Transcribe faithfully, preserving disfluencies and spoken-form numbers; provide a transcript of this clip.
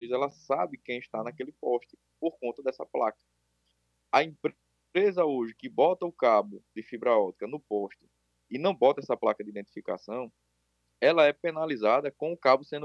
hoje ela sabe quem está naquele poste, por conta dessa placa. A empresa hoje que bota o cabo de fibra ótica no poste e não bota essa placa de identificação, ela é penalizada com o cabo sendo